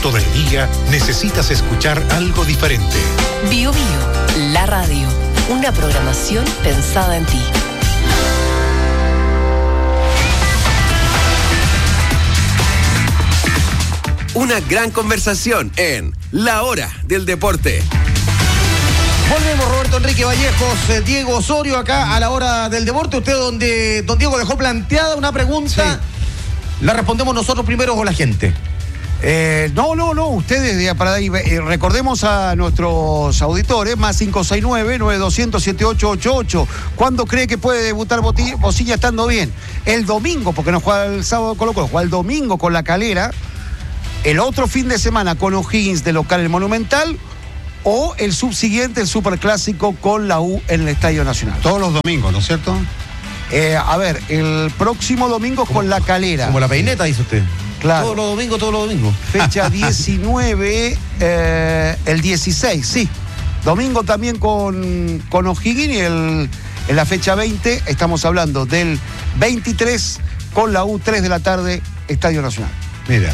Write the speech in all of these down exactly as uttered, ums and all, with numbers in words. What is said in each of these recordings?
momento del día necesitas escuchar algo diferente. Bio Bio, la radio. Una programación pensada en ti. Una gran conversación en La Hora del Deporte. Volvemos, Roberto Enrique Vallejos, eh, Diego Osorio, acá a La Hora del Deporte. Usted, donde don Diego dejó planteada una pregunta, sí. ¿La respondemos nosotros primero o la gente? Eh, no, no, no, ustedes, ya para ahí, eh, recordemos a nuestros auditores, más cinco seis nueve, nueve dos cero cero, siete ocho ocho ocho. ¿Cuándo cree que puede debutar Bocilla estando bien? El domingo, porque no juega el sábado con Colo-Colo, juega el domingo con La Calera, el otro fin de semana con O'Higgins de local el Monumental, o el subsiguiente, el Superclásico con la U en el Estadio Nacional. Todos los domingos, ¿no es cierto? Eh, a ver, el próximo domingo con La Calera. Como la peineta, dice usted. Claro. Todos los domingos, todos los domingos. Fecha diecinueve, eh, el dieciséis, sí. Domingo también con, con O'Higgins y el, en la fecha veinte estamos hablando del veintitrés con la U, tres de la tarde, Estadio Nacional. Mira.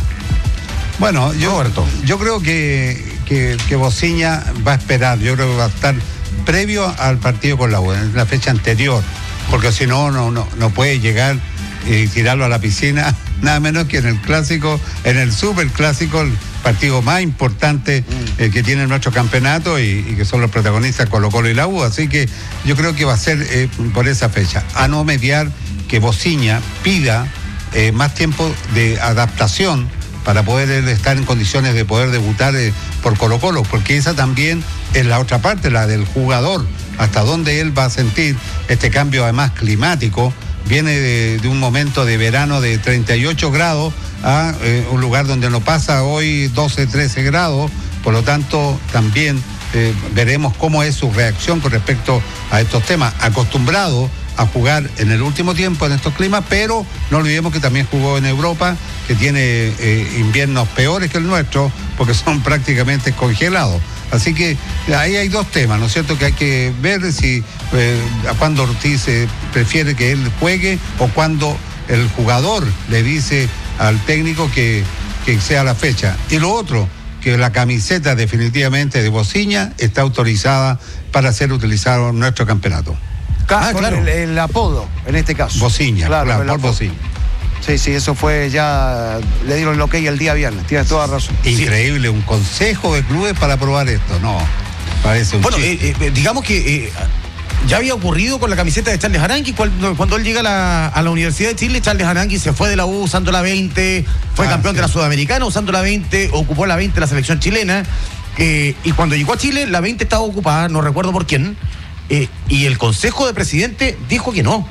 Bueno, yo, yo creo que, que, que Bociña va a esperar, yo creo que va a estar previo al partido con la U, en la fecha anterior, porque si no, no, no, no puede llegar y tirarlo a la piscina, nada menos que en el clásico, en el superclásico, el partido más importante mm. eh, que tiene nuestro campeonato y, y que son los protagonistas Colo-Colo y la U, así que yo creo que va a ser eh, por esa fecha, a no mediar que Bociña pida eh, más tiempo de adaptación para poder estar en condiciones de poder debutar eh, por Colo-Colo, porque esa también es la otra parte, la del jugador, hasta dónde él va a sentir este cambio además climático. Viene de, de un momento de verano de treinta y ocho grados a eh, un lugar donde no pasa hoy doce, trece grados, por lo tanto también eh, veremos cómo es su reacción con respecto a estos temas. Acostumbrado a jugar en el último tiempo en estos climas, pero no olvidemos que también jugó en Europa, que tiene eh, inviernos peores que el nuestro, porque son prácticamente congelados. Así que ahí hay dos temas, ¿no es cierto? Que hay que ver si eh, a cuándo Ortiz eh, prefiere que él juegue o cuando el jugador le dice al técnico que, que sea la fecha. Y lo otro, que la camiseta definitivamente de Bociña está autorizada para ser utilizada en nuestro campeonato. Ah, claro. El, el apodo, en este caso. Bociña, claro, claro por Bociña. Sí, sí, eso fue ya, le dieron el ok el día viernes, tienes toda razón. Increíble, un consejo de clubes para aprobar esto, no, parece un Bueno, eh, eh, digamos que eh, ya había ocurrido con la camiseta de Charles Arangui, cuando, cuando él llega a la, a la Universidad de Chile. Charles Arangui se fue de la U usando la veinte, fue ah, campeón sí. de la Sudamericana usando la veinte, ocupó la veinte de la selección chilena, eh, y cuando llegó a Chile, la veinte estaba ocupada, no recuerdo por quién, eh, y el Consejo de Presidente dijo que no.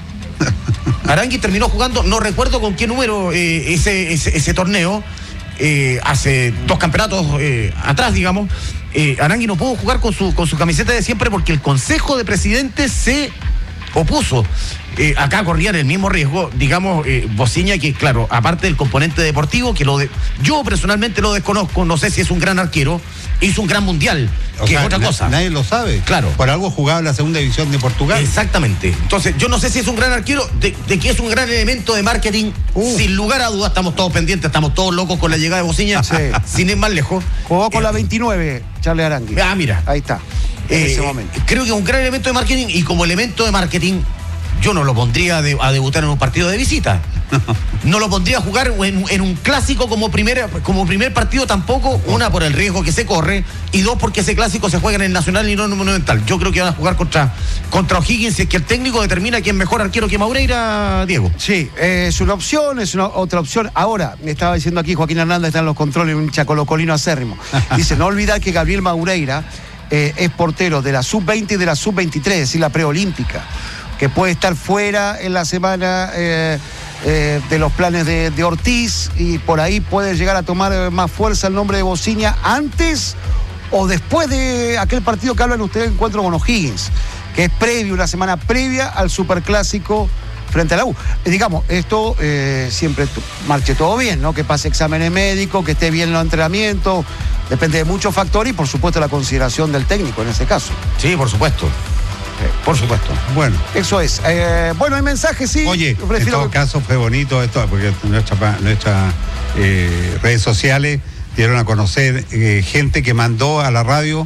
Arangui terminó jugando, no recuerdo con qué número, eh, ese, ese, ese torneo, eh, hace dos campeonatos eh, atrás, digamos. eh, Arangui no pudo jugar con su, con su camiseta de siempre porque el Consejo de Presidentes se opuso. Eh, acá corrían el mismo riesgo, digamos, eh, Bociña, que claro, aparte del componente deportivo, que lo de, yo personalmente lo desconozco, no sé si es un gran arquero, hizo un gran mundial, o que sea, es otra cosa. Nadie lo sabe. Claro. Por algo jugaba en la segunda división de Portugal. Exactamente. Entonces, yo no sé si es un gran arquero, de, de que es un gran elemento de marketing, uh. sin lugar a dudas, estamos todos pendientes, estamos todos locos con la llegada de Bociña, sí. sin ir más lejos. Jugó con eh, la veintinueve, Charles Arangui. Ah, mira. Ahí está, en eh, ese momento. Creo que es un gran elemento de marketing, y como elemento de marketing, yo no lo pondría de, a debutar en un partido de visita. No lo pondría a jugar en, en un clásico como primer, como primer partido tampoco. Una, por el riesgo que se corre, y dos, porque ese clásico se juega en el Nacional y no en el Monumental. Yo creo que van a jugar contra, contra O'Higgins, si es que el técnico determina quién es mejor arquero que Maureira, Diego. Sí, eh, es una opción, es una otra opción. Ahora, me estaba diciendo aquí Joaquín Hernández, está en los controles, un chacolocolino acérrimo. Dice, no olvidar que Gabriel Maureira eh, es portero de la sub veinte y de la sub veintitrés, es decir, la preolímpica, que puede estar fuera en la semana eh, eh, de los planes de, de Ortiz, y por ahí puede llegar a tomar más fuerza el nombre de Bociña antes o después de aquel partido que hablan ustedes, el encuentro con O'Higgins, que es previo, una semana previa al Superclásico frente a la U. Eh, digamos, esto eh, siempre t- marche todo bien, ¿no? Que pase exámenes médicos, que esté bien en los entrenamientos, depende de muchos factores y por supuesto la consideración del técnico en ese caso. Sí, por supuesto. Por supuesto. Bueno, eso es. Eh, bueno, hay mensajes, sí. Oye, en todo que... caso fue bonito esto, porque nuestras nuestra, eh, redes sociales dieron a conocer eh, gente que mandó a la radio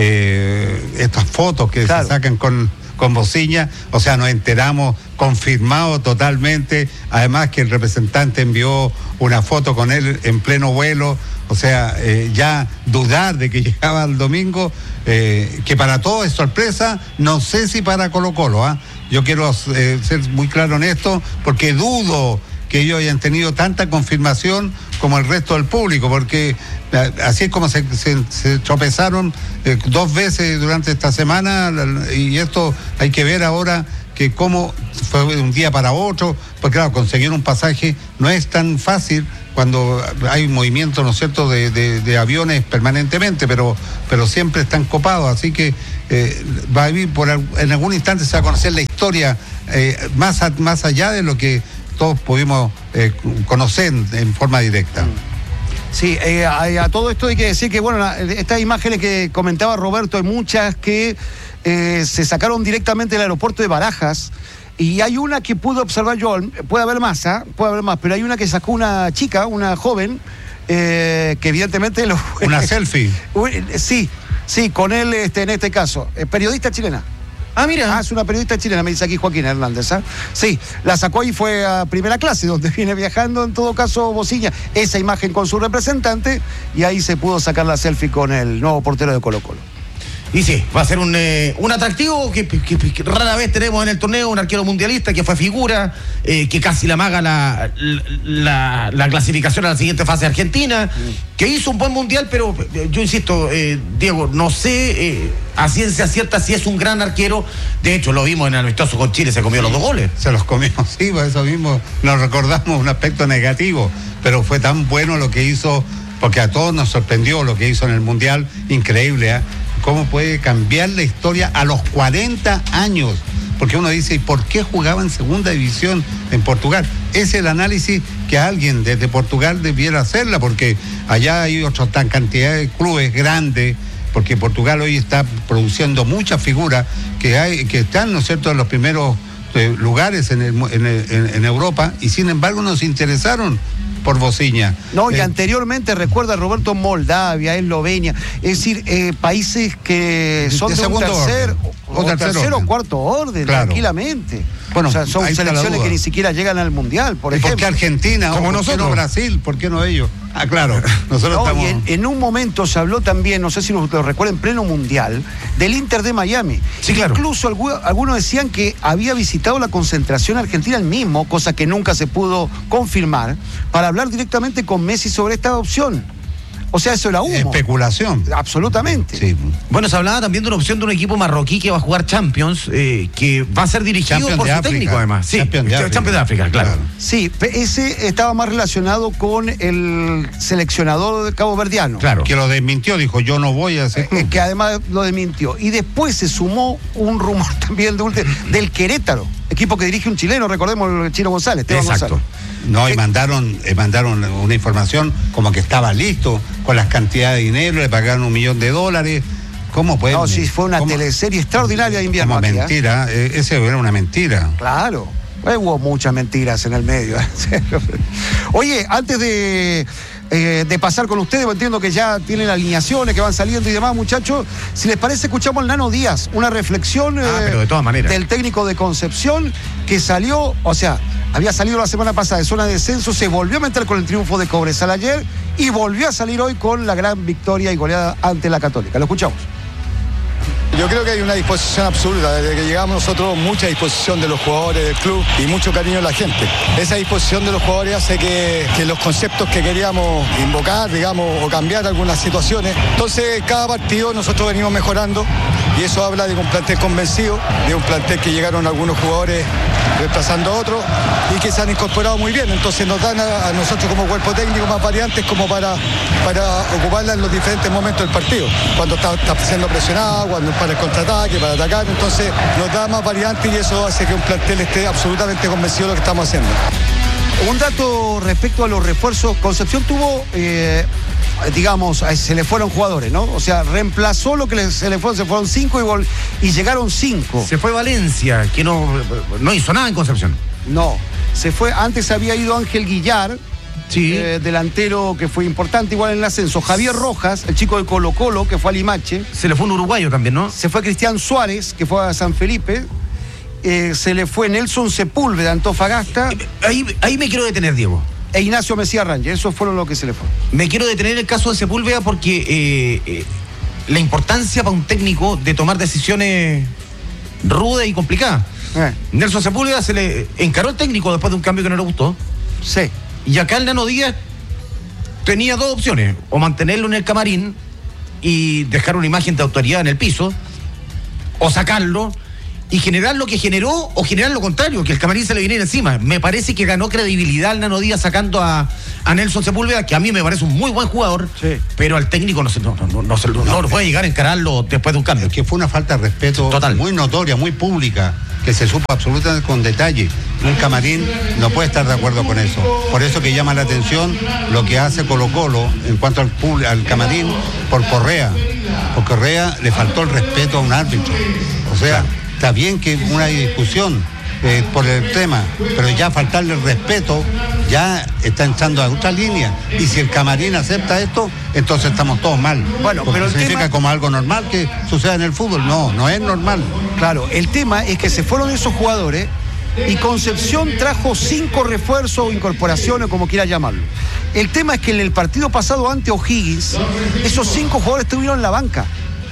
eh, estas fotos que claro. se sacan con, con Bociña, o sea, nos enteramos, confirmado totalmente, además que el representante envió una foto con él en pleno vuelo, o sea, eh, ya dudar de que llegaba el domingo, eh, que para todos es sorpresa, no sé si para Colo-Colo, ¿ah? ¿eh? Yo quiero eh, ser muy claro en esto, porque dudo que ellos hayan tenido tanta confirmación como el resto del público, porque así es como se, se, se tropezaron eh, dos veces durante esta semana, y esto hay que ver ahora que cómo fue de un día para otro, pues claro, conseguir un pasaje no es tan fácil cuando hay un movimiento, ¿no es cierto?, de, de, de aviones permanentemente, pero, pero siempre están copados, así que eh, va a ir por, en algún instante se va a conocer la historia eh, más, a, más allá de lo que todos pudimos eh, conocer en forma directa. Sí, eh, a, a todo esto hay que decir que, bueno, la, estas imágenes que comentaba Roberto, hay muchas que eh, se sacaron directamente del aeropuerto de Barajas, y hay una que pude observar yo, puede haber más, ¿eh? puede haber más, pero hay una que sacó una chica, una joven, eh, que evidentemente... Lo, ¿Una selfie? Sí, sí, con él este, en este caso, eh, periodista chilena. Ah, mira. Ah, es una periodista chilena, me dice aquí Joaquín Hernández. ¿eh? Sí, la sacó y fue a primera clase, donde viene viajando, en todo caso, Bociña. Esa imagen con su representante, y ahí se pudo sacar la selfie con el nuevo portero de Colo-Colo. Y sí, va a ser un, eh, un atractivo que, que, que rara vez tenemos en el torneo, un arquero mundialista que fue figura, eh, que casi la maga la, la, la clasificación a la siguiente fase de Argentina, mm. que hizo un buen mundial, pero yo insisto, eh, Diego, no sé eh, a ciencia cierta si es un gran arquero. De hecho, lo vimos en el amistoso con Chile, se comió sí, los dos goles. Se los comió, sí, por eso mismo nos recordamos un aspecto negativo, pero fue tan bueno lo que hizo, porque a todos nos sorprendió lo que hizo en el mundial, increíble, ¿eh? Cómo puede cambiar la historia a los cuarenta años, porque uno dice, ¿y por qué jugaba en segunda división en Portugal? Es el análisis que alguien desde Portugal debiera hacerla, porque allá hay otra tan cantidad de clubes grandes, porque Portugal hoy está produciendo muchas figuras que hay, que están, ¿no es cierto?, en los primeros eh, lugares en, el, en, el, en, en Europa, y sin embargo nos interesaron por Bociña. No, y eh, anteriormente, recuerda Roberto, Moldavia, Eslovenia, es decir, eh, países que son de, de un tercer orden. o, o tercer o cuarto orden, claro. tranquilamente. Bueno, o sea, son selecciones que ni siquiera llegan al Mundial, por ejemplo. ¿Por qué Argentina? Como ¿Por nosotros? qué no Brasil? ¿Por qué no ellos? Ah, claro. Nosotros no, estamos... y en, en un momento se habló también, no sé si lo, lo recuerdan, en pleno Mundial, del Inter de Miami. Sí, claro. Incluso algunos, algunos decían que había visitado la concentración argentina el mismo, cosa que nunca se pudo confirmar, para hablar directamente con Messi sobre esta opción. O sea, eso era humo. Especulación. Absolutamente. Sí. Bueno, se hablaba también de una opción de un equipo marroquí que va a jugar Champions, eh, que va a ser dirigido Champions por su África. técnico, además. Sí, Champions de África, Champions de África, claro. claro. Sí, ese estaba más relacionado con el seleccionador de Cabo Verdiano. Claro. Que lo desmintió, dijo, yo no voy a hacer. Eh, que además lo desmintió. Y después se sumó un rumor también de, del Querétaro, equipo que dirige un chileno, recordemos, el Chino González, Esteban Exacto. González. No, y mandaron, eh, mandaron una información como que estaba listo con las cantidades de dinero, le pagaron un millón de dólares. ¿Cómo puede? No, sí, fue una ¿cómo? teleserie extraordinaria de invierno. Como aquí, mentira, ¿eh? eh, ese era una mentira. Claro, eh, hubo muchas mentiras en el medio. Oye, antes de, eh, de pasar con ustedes, entiendo que ya tienen alineaciones que van saliendo y demás, muchachos. Si les parece, escuchamos al Nano Díaz, una reflexión ah, eh, pero de todas maneras. del técnico de Concepción, que salió, o sea, había salido la semana pasada de zona de descenso, se volvió a meter con el triunfo de Cobresal ayer y volvió a salir hoy con la gran victoria y goleada ante la Católica. Lo escuchamos. Yo creo que hay una disposición absoluta. Desde que llegamos nosotros, mucha disposición de los jugadores del club y mucho cariño de la gente. Esa disposición de los jugadores hace que, que los conceptos que queríamos invocar, digamos, o cambiar algunas situaciones. Entonces, cada partido nosotros venimos mejorando y eso habla de un plantel convencido, de un plantel que llegaron algunos jugadores reemplazando a otros y que se han incorporado muy bien. Entonces nos dan a, a nosotros como cuerpo técnico más variantes como para, para ocuparla en los diferentes momentos del partido. Cuando está, está siendo presionado, cuando para el contraataque, para atacar, entonces nos da más variantes y eso hace que un plantel esté absolutamente convencido de lo que estamos haciendo. Un dato respecto a los refuerzos, Concepción tuvo, eh, digamos, se le fueron jugadores, ¿no? O sea, reemplazó lo que le, se le fueron, se fueron cinco y, vol, y llegaron cinco. Se fue Valencia, que no, no hizo nada en Concepción. No, se fue, antes había ido Ángel Guillar, Sí. Eh, delantero que fue importante igual en el ascenso. Javier Rojas, el chico de Colo Colo, que fue a Limache. Se le fue un uruguayo también, ¿no? Se fue Cristian Suárez, que fue a San Felipe. Eh, se le fue Nelson Sepúlveda de Antofagasta. Ahí, ahí me quiero detener, Diego. E Ignacio Mesías Rangel, esos fueron los que se le fue. Me quiero detener en el caso de Sepúlveda porque eh, eh, la importancia para un técnico de tomar decisiones rudas y complicadas. Eh. Nelson Sepúlveda se le encaró al técnico después de un cambio que no le gustó. Sí. Y acá el Nano Díaz tenía dos opciones: o mantenerlo en el camarín y dejar una imagen de autoridad en el piso, o sacarlo y generar lo que generó, o generar lo contrario, que el camarín se le viniera encima. Me parece que ganó credibilidad el Nano Díaz sacando a, a Nelson Sepúlveda, que a mí me parece un muy buen jugador, sí. Pero al técnico no se no, no, no, no, no, no, no puede llegar a encararlo después de un cambio. Es que fue una falta de respeto total, muy notoria, muy pública, que se supo absolutamente con detalle. Un camarín no puede estar de acuerdo con eso. Por eso que llama la atención lo que hace Colo Colo en cuanto al, al camarín por Correa. Por Correa le faltó el respeto a un árbitro. O sea, claro, está bien que una discusión eh, por el tema, pero ya faltarle el respeto ya está entrando a otra línea. Y si el camarín acepta esto, entonces estamos todos mal. Bueno, pero el significa tema... como algo normal que suceda en el fútbol. No, no es normal. Claro, el tema es que se fueron esos jugadores y Concepción trajo cinco refuerzos o incorporaciones, como quiera llamarlo. El tema es que en el partido pasado ante O'Higgins, esos cinco jugadores estuvieron en la banca.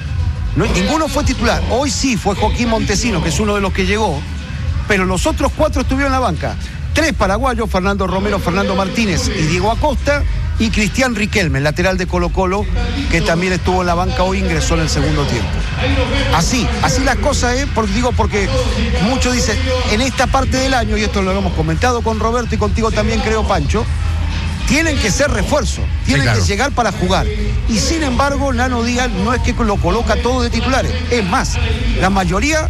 No, ninguno fue titular. Hoy sí fue Joaquín Montesino, que es uno de los que llegó, pero los otros cuatro estuvieron en la banca. Tres paraguayos: Fernando Romero, Fernando Martínez y Diego Acosta, y Cristian Riquelme, el lateral de Colo Colo, que también estuvo en la banca hoy, ingresó en el segundo tiempo. Así, así las cosas, ¿eh? Porque, digo, porque muchos dicen, en esta parte del año, y esto lo hemos comentado con Roberto y contigo también, creo, Pancho, tienen que ser refuerzos, tienen sí, claro, que llegar para jugar. Y sin embargo, Nano Díaz no es que lo coloca todo de titulares. Es más, la mayoría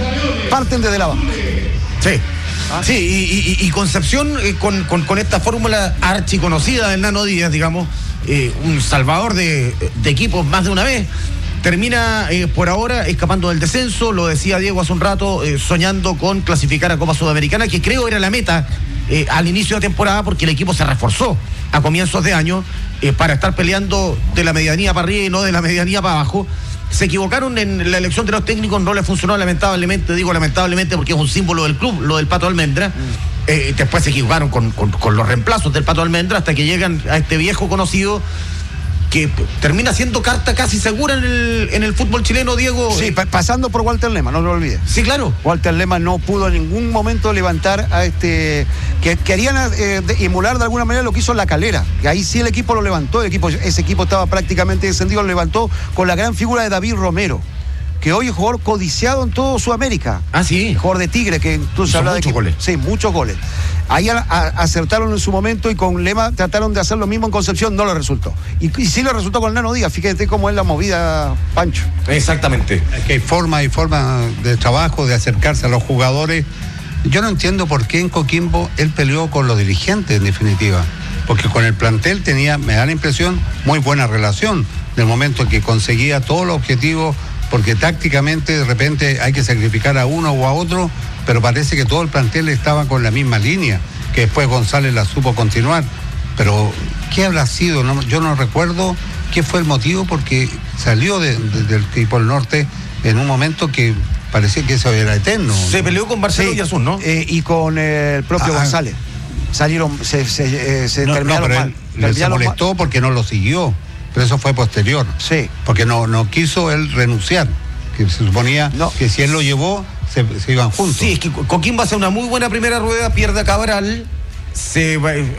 parten desde la banca. Sí. ¿Ah? Sí, y, y, y Concepción, eh, con, con, con esta fórmula archiconocida del Nano Díaz, digamos, eh, un salvador de, de equipos más de una vez, termina eh, por ahora escapando del descenso. Lo decía Diego hace un rato, eh, soñando con clasificar a Copa Sudamericana, que creo era la meta eh, al inicio de temporada, porque el equipo se reforzó a comienzos de año eh, para estar peleando de la medianía para arriba y no de la medianía para abajo. Se equivocaron en la elección de los técnicos, no les funcionó, lamentablemente, digo lamentablemente porque es un símbolo del club, lo del Pato Almendra. Mm. Eh, después se equivocaron con, con, con los reemplazos del Pato Almendra hasta que llegan a este viejo conocido que termina siendo carta casi segura en el, en el fútbol chileno, Diego. Sí, pa- pasando por Walter Lema, no lo olvides. Sí, claro. Walter Lema no pudo en ningún momento levantar a este... que querían eh, de, emular de alguna manera lo que hizo La Calera, que ahí sí el equipo lo levantó, el equipo, ese equipo estaba prácticamente descendido, lo levantó con la gran figura de David Romero, que hoy es jugador codiciado en todo Sudamérica. Ah, sí. Jugador de Tigre, que tú se habla de muchos goles. Sí, muchos goles. Ahí a, a, acertaron en su momento y con Lema trataron de hacer lo mismo en Concepción, no le resultó. Y, y sí le resultó con el Nano Díaz, fíjate cómo es la movida, Pancho. Exactamente. Es que hay forma y forma de trabajo, de acercarse a los jugadores. Yo no entiendo por qué en Coquimbo él peleó con los dirigentes, en definitiva. Porque con el plantel tenía, me da la impresión, muy buena relación. Del momento que conseguía todos los objetivos, porque tácticamente de repente hay que sacrificar a uno o a otro, pero parece que todo el plantel estaba con la misma línea, que después González la supo continuar. Pero, ¿qué habrá sido? No, yo no recuerdo qué fue el motivo, porque salió de, de, del equipo del norte en un momento que parecía que eso era eterno. Se peleó con Barcelona, sí, y Azul, ¿no? Eh, y con eh, el propio ah, González. Salieron, se, se, eh, se no, terminaron no, mal. Él, él se molestó mal porque no lo siguió. Pero eso fue posterior. Sí. Porque no, no quiso él renunciar. Que se suponía no. que si él lo llevó, se, se iban juntos. Sí, es que Coquimbo hace una muy buena primera rueda, pierde a Cabral, se,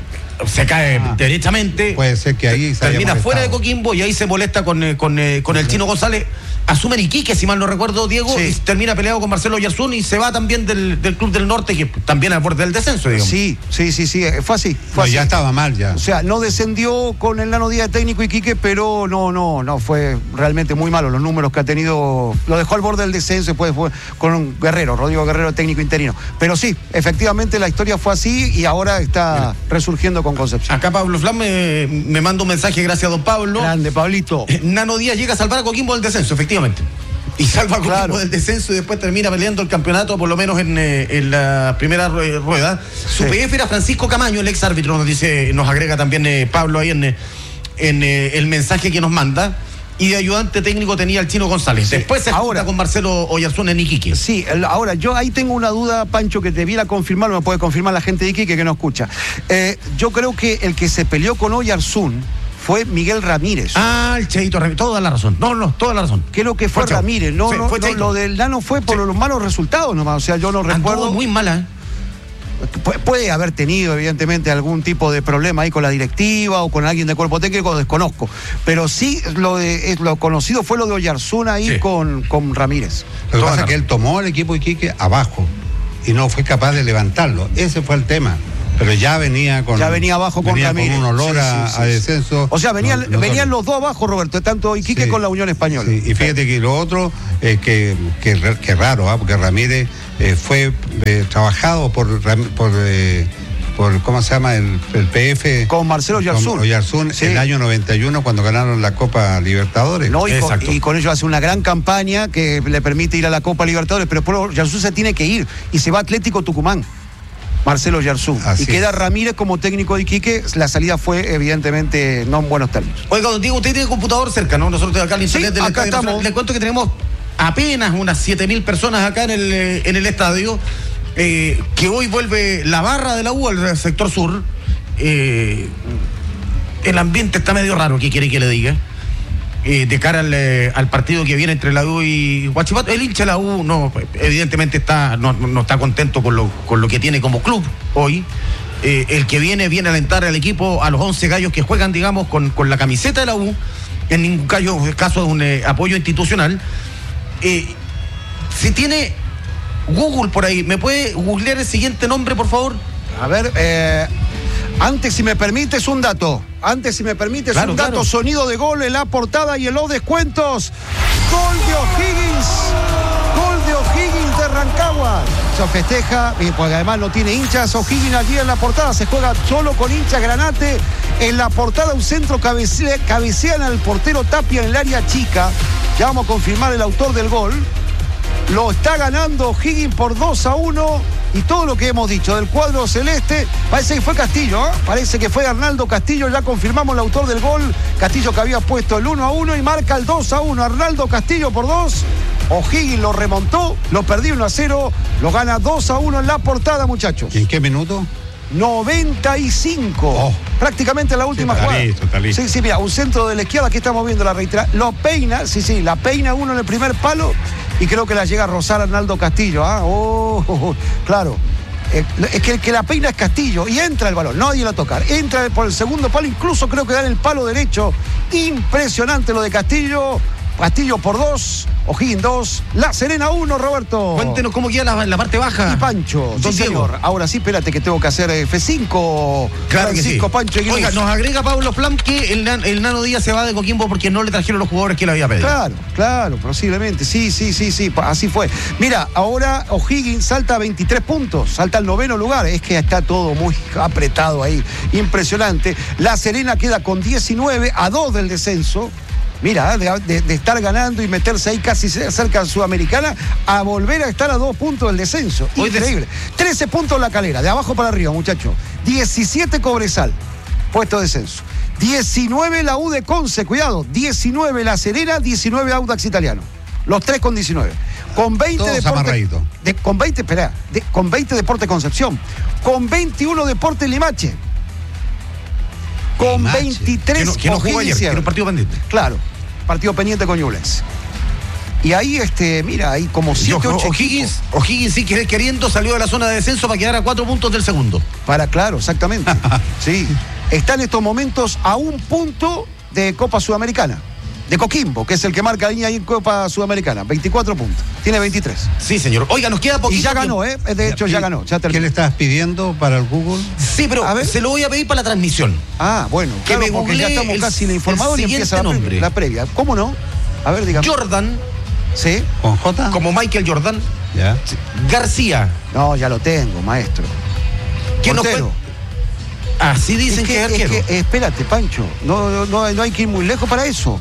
se cae ah, derechamente. Puede ser que ahí se termina fuera de Coquimbo y ahí se molesta con, con, con el Chino González. Asume en Iquique, si mal no recuerdo, Diego, sí, y termina peleado con Marcelo Yarzún y se va también del, del Club del Norte, que también al borde del descenso, digamos. Sí, sí, sí, sí, fue así. Fue no, así. Ya estaba mal ya. O sea, no descendió con el Nano Díaz técnico Iquique, pero no, no, no, fue realmente muy malo. Los números que ha tenido, lo dejó al borde del descenso, después fue con un Guerrero, Rodrigo Guerrero, técnico interino. Pero sí, efectivamente la historia fue así y ahora está Mira, resurgiendo con Concepción. Acá Pablo Flam me, me manda un mensaje, gracias a don Pablo. Grande, Pablito. Nano Díaz llega a salvar a Coquimbo del descenso, efectivamente. y salva a Coquimbo Claro. del descenso y después termina peleando el campeonato, por lo menos en, eh, en la primera rueda. Su Sí. P F era Francisco Camaño, el ex árbitro, nos dice, nos agrega también eh, Pablo ahí en, eh, en eh, el mensaje que nos manda. Y de ayudante técnico tenía el Chino González. Sí. Después se Ahora- junta con Marcelo Oyarzún en Iquique. Sí, el- ahora yo ahí tengo una duda, Pancho, que te viera confirmar, me puede confirmar la gente de Iquique que no escucha. Eh, yo creo que el que se peleó con Oyarzún fue Miguel Ramírez. Ah, el Cheito Ramírez, toda la razón. No, no, toda la razón. Creo que fue Fue Chavo. Ramírez, no, Sí, no, fue no, Cheito. lo del Nano fue por Sí. los malos resultados nomás, o sea, yo no Anduvo recuerdo. muy mala, ¿eh? Pu- Puede haber tenido, evidentemente, algún tipo de problema ahí con la directiva o con alguien de cuerpo técnico, desconozco. Pero sí, lo de, es- lo conocido fue lo de Oyarzún ahí Sí. con, con Ramírez. Lo que Toda pasa la es que él tomó el equipo de Iquique abajo y no fue capaz de levantarlo. Ese fue el tema. Pero ya venía con. Ya venía abajo con venía Ramírez. con un olor Sí, a, sí, sí, a sí. descenso. O sea, venían, No- no venían solo. los dos abajo, Roberto, tanto Iquique Sí. con la Unión Española. Sí, y fíjate que lo otro es que, que, que raro, ¿ah? Porque Ramírez eh, fue eh, trabajado por, Ram- por, eh, por, ¿cómo se llama? El, el P F. Con Marcelo Oyarzún. Con Oyarzún Sí. en el año noventa y uno cuando ganaron la Copa Libertadores. No, y, con, Exacto. y con ello hace una gran campaña que le permite ir a la Copa Libertadores, pero después Oyarzún se tiene que ir y se va a Atlético Tucumán. Marcelo Oyarzún. Así Y queda es. Ramírez como técnico de Iquique. La salida fue, evidentemente, no en buenos términos. Oiga, don Diego, usted tiene computador cerca, ¿no? Nosotros acá en el Sí, internet del acá Estadio Nacional. estamos. Le cuento que tenemos apenas unas siete mil personas acá en el, eh, en el estadio, eh, que hoy vuelve la barra de la U al sector sur. Eh, el ambiente está medio raro, ¿qué quiere que le diga? Eh, de cara al, eh, al partido que viene entre la U y Huachipato. El hincha de la U no, evidentemente está, no, no está contento con lo, con lo que tiene como club hoy. Eh, el que viene, viene a alentar al equipo, a los once gallos que juegan, digamos, con, con la camiseta de la U. En ningún caso, caso de un eh, apoyo institucional. Eh, si tiene Google por ahí, ¿me puede googlear el siguiente nombre, por favor? A ver, eh, antes, si me permites, un dato. Antes, si me permites, Claro, un dato. claro. Sonido de gol en la portada y en los descuentos. Gol de O'Higgins. Gol de O'Higgins de Rancagua. Se festeja, y porque además no tiene hinchas. O'Higgins allí en la portada. Se juega solo con hinchas Granate. En la portada, un centro cabecea, cabecean al portero Tapia en el área chica. Ya vamos a confirmar el autor del gol. Lo está ganando O'Higgins por dos a uno. Y todo lo que hemos dicho del cuadro celeste, parece que fue Castillo, ¿eh? Parece que fue Arnaldo Castillo, ya confirmamos el autor del gol. Castillo que había puesto el uno a uno y marca el dos a uno. Arnaldo Castillo por dos. O'Higgins lo remontó, lo perdió uno a cero, lo gana dos a uno en la portada, muchachos. ¿Y en qué minuto? noventa y cinco. Oh. Prácticamente la última está jugada. listo, está listo. Sí, sí, mira, un centro de la izquierda, aquí estamos viendo la reitera. Lo peina, sí, sí, la peina uno en el primer palo y creo que la llega a rozar Arnaldo Castillo. ¿Ah? Oh, oh, oh, claro. Eh, es que el que la peina es Castillo y entra el balón, nadie la toca. Entra por el segundo palo, incluso creo que da en el palo derecho. Impresionante lo de Castillo. Castillo por dos, O'Higgins dos, La Serena uno, Roberto. Cuéntenos cómo queda la, la parte baja. Y Pancho, Don sí, Diego. señor. Ahora sí, espérate que tengo que hacer F cinco. Claro que sí. Francisco Pancho Aguiluz. Oiga, nos agrega Pablo Flam que el, nan- el Nano Díaz se va de Coquimbo porque no le trajeron los jugadores que le había pedido. Claro, claro, posiblemente. Sí, sí, sí, sí, pa- así fue. Mira, ahora O'Higgins salta a veintitrés puntos, salta al noveno lugar. Es que está todo muy apretado ahí. Impresionante. La Serena queda con diecinueve a dos del descenso. Mira, de, de- de estar ganando y meterse ahí casi cerca de Sudamericana a volver a estar a dos puntos del descenso. Hoy Increíble. trece puntos La Calera, de abajo para arriba, muchachos. diecisiete Cobresal, puesto de descenso. diecinueve la U de Conce, cuidado. diecinueve La Serena, diecinueve Audax Italiano. Los tres con diecinueve. Con veinte Todos Deporte. amarraditos. De, con veinte, espera, de- con veinte Deporte Concepción. Con veintiuno Deporte Limache. Con Limache. veintitrés Que no, que no jugó O'Higgins ayer, Sierra. tiene un partido pendiente. Claro, partido pendiente con Ñublense. Y ahí, este, mira, hay como siete, Ojo, ocho O'Higgins, O'Higgins sí que queriendo salió de la zona de descenso para quedar a cuatro puntos del segundo. Para, claro, exactamente. Sí. Está en estos momentos a un punto de Copa Sudamericana. De Coquimbo, que es el que marca línea ahí en Copa Sudamericana. veinticuatro puntos. Tiene veintitrés. Sí, señor. Oiga, nos queda poquito Y ya tiempo. ganó, ¿eh? De hecho, ya ganó. Ya ¿Qué le terminó. estás pidiendo para el Google? Sí, pero A ver. se lo voy a pedir para la transmisión. Ah, bueno. Que Claro, me porque ya googlee estamos el- casi en el el informador y empieza la siguiente previa, nombre. la previa. ¿Cómo no? A ver, dígame. Jordan, ¿Sí? ¿Con J? como Michael Jordan, Ya. García. No, ya lo tengo, maestro. Que nos Portero. cuen- Así dicen Es que, que, es es arquero. que, espérate, Pancho, no, no, no hay que ir muy lejos para eso.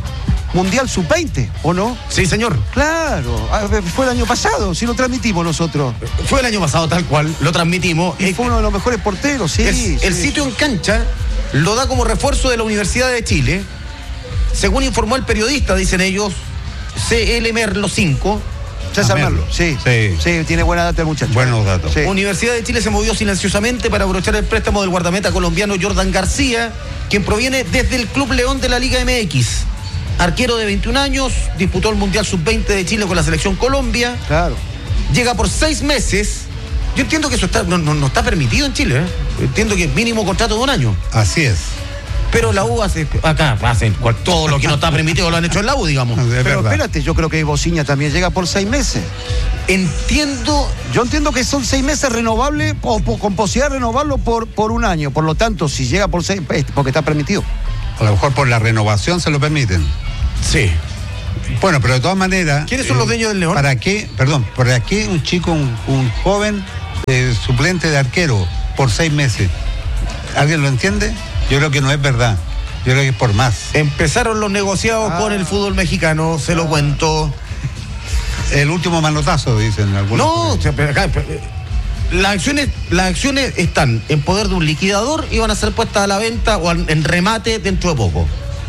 Mundial sub veinte, ¿o no? Sí, señor. Claro, fue el año pasado, si lo transmitimos nosotros. Fue el año pasado tal cual, lo transmitimos. Y fue uno de los mejores porteros, sí. El, sí. el sitio en cancha lo da como refuerzo de la Universidad de Chile. Según informó el periodista, dicen ellos, C L Merlo cinco. César Merlo, sí, sí. Sí, tiene buena data el muchacho. Buenos datos. Sí. Universidad de Chile se movió silenciosamente para abrochar el préstamo del guardameta colombiano Jordan García, quien proviene desde el Club León de la Liga M X. Arquero de veintiún años, disputó el Mundial sub veinte de Chile con la selección Colombia. Claro. Llega por seis meses. Yo entiendo que eso está, no, no, no está permitido en Chile, ¿eh? Entiendo que es mínimo contrato de un año. Así es. Pero la U hace, acá hacen todo lo que no está permitido, lo han hecho en la U, digamos. Es Pero verdad. espérate, yo creo que Bociña también llega por seis meses. Entiendo. Yo entiendo que son seis meses renovables o, o con posibilidad de renovarlo por, por un año. Por lo tanto, si llega por seis, porque está permitido. A lo mejor por la renovación se lo permiten. Sí. Bueno, pero de todas maneras... ¿Quiénes son los dueños del León? ¿Para qué, perdón, para qué un chico, un, un joven eh, suplente de arquero por seis meses? ¿Alguien lo entiende? Yo creo que no es verdad. Yo creo que es por más. Empezaron los negociados Ah. con el fútbol mexicano, se lo cuento. El último manotazo, dicen algunos. No, o sea, pero acá, pero, eh, las acciones, las acciones están en poder de un liquidador y van a ser puestas a la venta o al- en remate dentro de poco.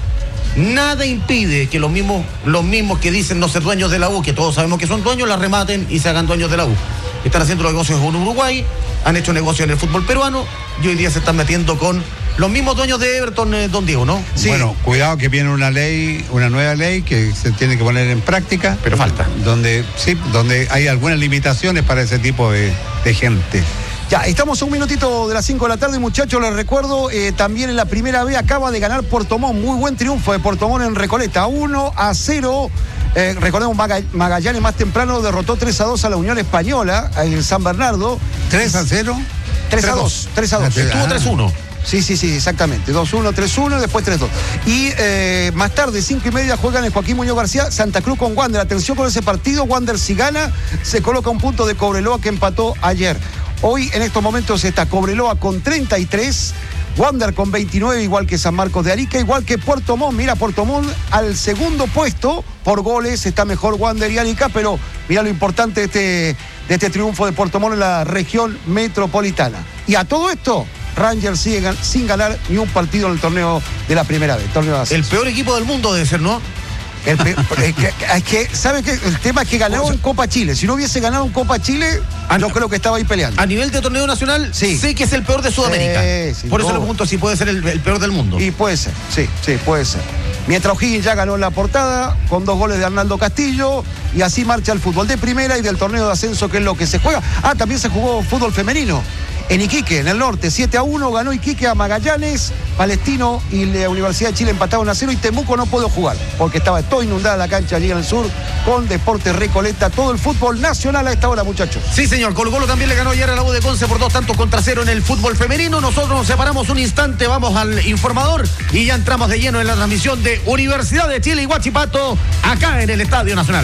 Nada impide que los mismos, los mismos que dicen no ser dueños de la U, que todos sabemos que son dueños, la rematen y se hagan dueños de la U. Están haciendo los negocios con Uruguay, han hecho negocios en el fútbol peruano y hoy día se están metiendo con los mismos dueños de Everton, eh, don Diego, ¿no? Sí. Bueno, cuidado que viene una ley, una nueva ley que se tiene que poner en práctica. Pero falta. Donde, sí, donde hay algunas limitaciones para ese tipo de, de gente. Ya, estamos a un minutito de las cinco de la tarde, muchachos, les recuerdo, eh, también en la primera B acaba de ganar Puerto Montt, muy buen triunfo de Puerto Montt en Recoleta, uno a cero, eh, recordemos, Maga- Magallanes más temprano derrotó tres a dos a la Unión Española en San Bernardo. ¿tres a cero? tres a dos, tres a dos. Estuvo Ah. tres uno. Sí, sí, sí, exactamente. dos uno, tres uno, después tres dos. Y eh, más tarde, cinco y media, juegan el Joaquín Muñoz García, Santa Cruz con Wander. Atención con ese partido, Wander si gana, se coloca un punto de Cobreloa que empató ayer. Hoy, en estos momentos, está Cobreloa con treinta y tres, Wander con veintinueve, igual que San Marcos de Arica, igual que Puerto Montt. Mira, Puerto Montt al segundo puesto por goles, está mejor Wander y Arica, pero mira lo importante de este, de este triunfo de Puerto Montt en la región metropolitana. Y a todo esto, Rangers sigue gan- sin ganar ni un partido en el torneo de la primera vez. Torneo de El ascenso. peor equipo del mundo debe ser, ¿no? El pe- es que, es que, ¿sabe qué? El tema es que ganó en Copa Chile. Si no hubiese ganado en Copa Chile, Ah, yo no. creo que estaba ahí peleando. A nivel de torneo nacional, Sí. sé que es el peor de Sudamérica. Sí, sin Por eso duda. le pregunto si puede ser el, el peor del mundo. Y puede ser, sí, sí, puede ser. Mientras O'Higgins ya ganó en la portada con dos goles de Arnaldo Castillo y así marcha el fútbol de primera y del torneo de ascenso, que es lo que se juega. Ah, también se jugó fútbol femenino en Iquique, en el norte, siete a uno, ganó Iquique a Magallanes, Palestino y la Universidad de Chile empataron a cero y Temuco no pudo jugar porque estaba todo inundada la cancha allí en el sur con Deportes Recoleta, todo el fútbol nacional a esta hora, muchachos. Sí, señor. Colo Colo también le ganó ayer a la U de Conce por dos tantos contra cero en el fútbol femenino. Nosotros nos separamos un instante, vamos al informador y ya entramos de lleno en la transmisión de Universidad de Chile y Huachipato acá en el Estadio Nacional.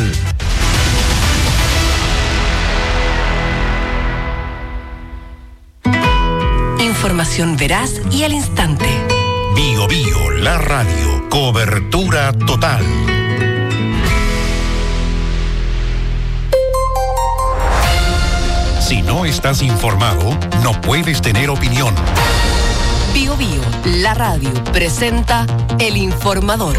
Información veraz y al instante. Bio Bio, la radio. Cobertura total. Si no estás informado, no puedes tener opinión. Bio Bio, la radio, presenta El Informador.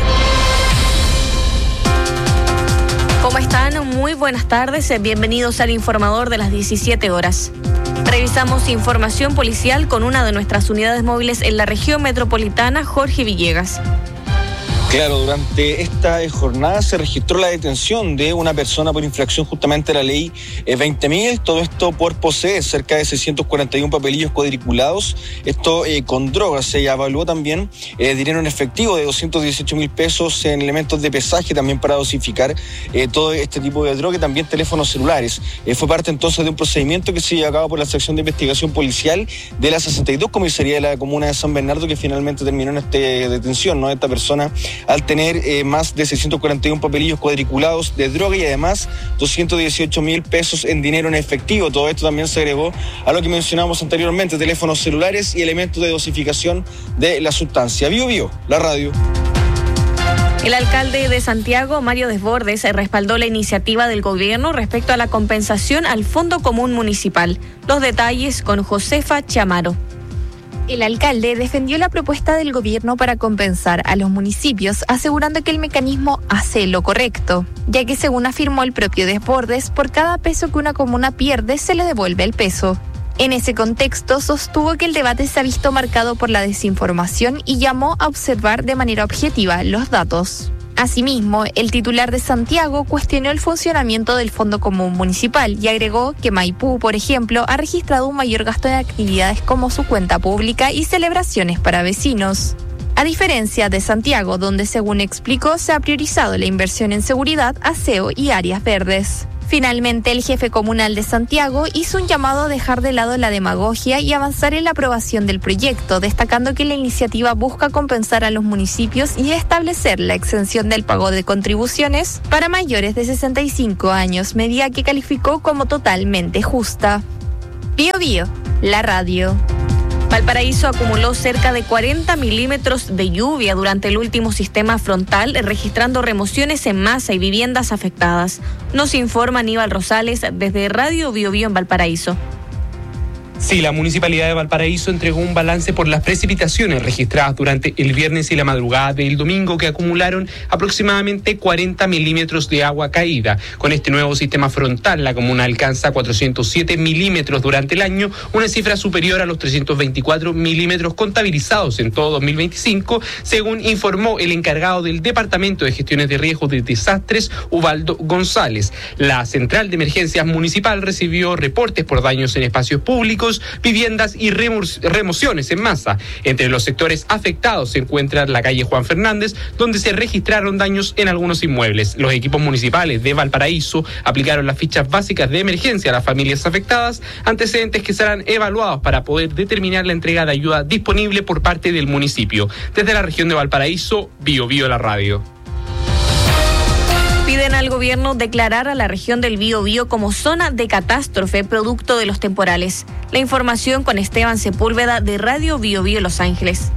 ¿Cómo están? Muy buenas tardes. Bienvenidos al Informador de las diecisiete horas. Revisamos información policial con una de nuestras unidades móviles en la región metropolitana, Jorge Villegas. Claro, durante esta jornada se registró la detención de una persona por infracción justamente a la ley veinte mil, todo esto por poseer cerca de seiscientos cuarenta y uno papelillos cuadriculados, esto eh, con drogas. Se evaluó también eh, dinero en efectivo de doscientos dieciocho mil pesos en elementos de pesaje también para dosificar eh, todo este tipo de droga y también teléfonos celulares. Eh, fue parte entonces de un procedimiento que se llevó a cabo por la sección de investigación policial de la sesenta y dos Comisaría de la Comuna de San Bernardo, que finalmente terminó en esta detención, ¿no? Esta persona al tener eh, más de seiscientos cuarenta y uno papelillos cuadriculados de droga y además doscientos dieciocho mil pesos en dinero en efectivo. Todo esto también se agregó a lo que mencionamos anteriormente, teléfonos celulares y elementos de dosificación de la sustancia. Bio Bio, la radio. El alcalde de Santiago, Mario Desbordes, respaldó la iniciativa del gobierno respecto a la compensación al Fondo Común Municipal. Los detalles con Josefa Chamaro. El alcalde defendió la propuesta del gobierno para compensar a los municipios, asegurando que el mecanismo hace lo correcto, ya que según afirmó el propio Desbordes, por cada peso que una comuna pierde se le devuelve el peso. En ese contexto, sostuvo que el debate se ha visto marcado por la desinformación y llamó a observar de manera objetiva los datos. Asimismo, el titular de Santiago cuestionó el funcionamiento del Fondo Común Municipal y agregó que Maipú, por ejemplo, ha registrado un mayor gasto en actividades como su cuenta pública y celebraciones para vecinos. A diferencia de Santiago, donde según explicó se ha priorizado la inversión en seguridad, aseo y áreas verdes. Finalmente, el jefe comunal de Santiago hizo un llamado a dejar de lado la demagogia y avanzar en la aprobación del proyecto, destacando que la iniciativa busca compensar a los municipios y establecer la exención del pago de contribuciones para mayores de sesenta y cinco años, medida que calificó como totalmente justa. Bío Bío, la radio. Valparaíso acumuló cerca de cuarenta milímetros de lluvia durante el último sistema frontal, registrando remociones en masa y viviendas afectadas. Nos informa Aníbal Rosales desde Radio Bío Bío en Valparaíso. Sí, la Municipalidad de Valparaíso entregó un balance por las precipitaciones registradas durante el viernes y la madrugada del domingo, que acumularon aproximadamente cuarenta milímetros de agua caída. Con este nuevo sistema frontal, la comuna alcanza cuatrocientos siete milímetros durante el año, una cifra superior a los trescientos veinticuatro milímetros contabilizados en todo dos mil veinticinco, según informó el encargado del Departamento de Gestiones de Riesgos de Desastres, Ubaldo González. La Central de Emergencias Municipal recibió reportes por daños en espacios públicos, viviendas y remo- remociones en masa. Entre los sectores afectados se encuentra la calle Juan Fernández, donde se registraron daños en algunos inmuebles. Los equipos municipales de Valparaíso aplicaron las fichas básicas de emergencia a las familias afectadas, antecedentes que serán evaluados para poder determinar la entrega de ayuda disponible por parte del municipio. Desde la región de Valparaíso, Bío Bío la radio. Piden al gobierno declarar a la región del Bío Bío como zona de catástrofe producto de los temporales. La información con Esteban Sepúlveda de Radio Bío Bío Los Ángeles.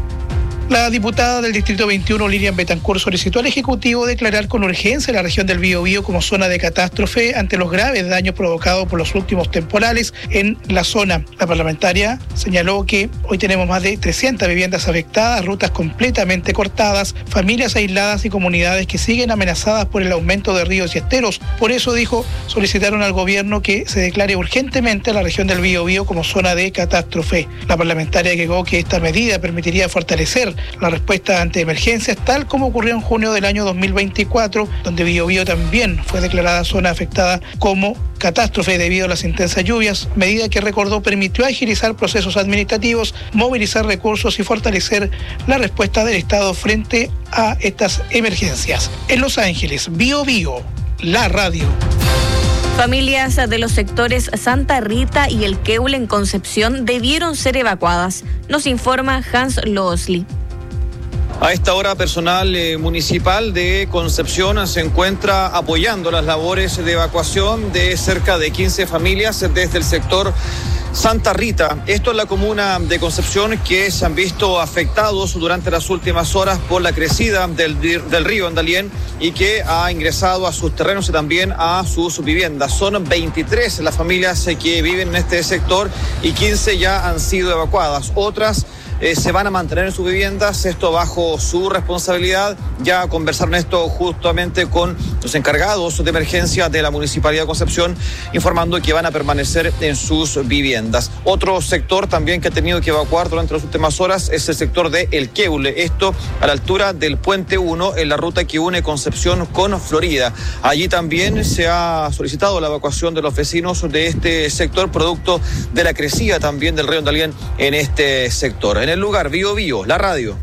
La diputada del Distrito veintiuno, Lilian Betancourt, solicitó al Ejecutivo declarar con urgencia la región del Bío Bío como zona de catástrofe ante los graves daños provocados por los últimos temporales en la zona. La parlamentaria señaló que hoy tenemos más de trescientas viviendas afectadas, rutas completamente cortadas, familias aisladas y comunidades que siguen amenazadas por el aumento de ríos y esteros. Por eso, dijo, solicitaron al gobierno que se declare urgentemente a la región del Bío Bío como zona de catástrofe. La parlamentaria agregó que esta medida permitiría fortalecer la respuesta ante emergencias, tal como ocurrió en junio del año dos mil veinticuatro, donde Bío Bío también fue declarada zona afectada como catástrofe debido a las intensas lluvias, medida que, recordó, permitió agilizar procesos administrativos, movilizar recursos y fortalecer la respuesta del Estado frente a estas emergencias. En Los Ángeles, Bío Bío, la radio. Familias de los sectores Santa Rita y El Queule en Concepción debieron ser evacuadas. Nos informa Hans Loosli. A esta hora, personal eh, municipal de Concepción se encuentra apoyando las labores de evacuación de cerca de quince familias desde el sector Santa Rita. Esto es la comuna de Concepción, que se han visto afectados durante las últimas horas por la crecida del, del río Andalién y que ha ingresado a sus terrenos y también a sus viviendas. Son veintitrés las familias que viven en este sector y quince ya han sido evacuadas. Otras Eh, se van a mantener en sus viviendas, esto bajo su responsabilidad. Ya conversaron esto justamente con los encargados de emergencia de la Municipalidad de Concepción, informando que van a permanecer en sus viviendas. Otro sector también que ha tenido que evacuar durante las últimas horas es el sector de El Queule, esto a la altura del Puente uno, en la ruta que une Concepción con Florida. Allí también se ha solicitado la evacuación de los vecinos de este sector, producto de la crecida también del río Andalién en este sector. En el lugar, Bío Bío, la radio.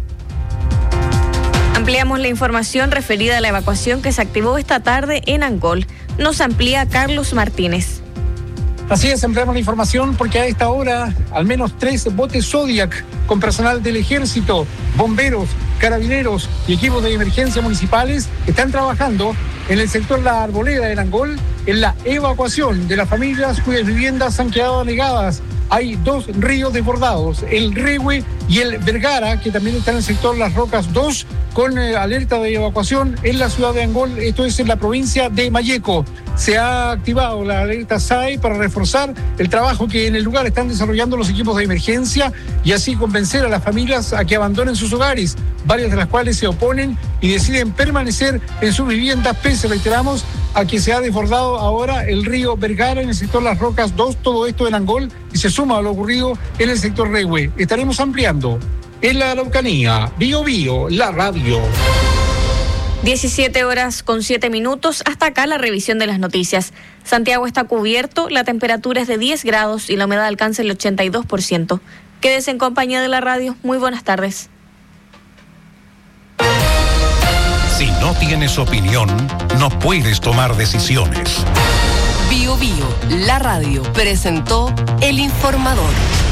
Ampliamos la información referida a la evacuación que se activó esta tarde en Angol. Nos amplía Carlos Martínez. Así es, ampliamos la información porque a esta hora al menos tres botes Zodiac con personal del Ejército, bomberos, carabineros y equipos de emergencia municipales están trabajando en el sector La Arboleda de Angol en la evacuación de las familias cuyas viviendas han quedado anegadas. Hay dos ríos desbordados, el Rehue y el Vergara, que también está en el sector Las Rocas dos, con eh, alerta de evacuación en la ciudad de Angol, esto es en la provincia de Malleco. Se ha activado la alerta S A E para reforzar el trabajo que en el lugar están desarrollando los equipos de emergencia y así convencer a las familias a que abandonen sus hogares, varias de las cuales se oponen y deciden permanecer en sus viviendas, pese, reiteramos, a que se ha desbordado ahora el río Vergara en el sector Las Rocas dos, todo esto en Angol, y se suma a lo ocurrido en el sector Rehue. Estaremos ampliando en la Araucanía, Bío Bío, la radio. diecisiete horas con siete minutos, hasta acá la revisión de las noticias. Santiago está cubierto, la temperatura es de diez grados y la humedad alcanza el ochenta y dos por ciento. Quédese en compañía de la radio, muy buenas tardes. Si no tienes opinión, no puedes tomar decisiones. Bío Bío, la radio, presentó El Informador.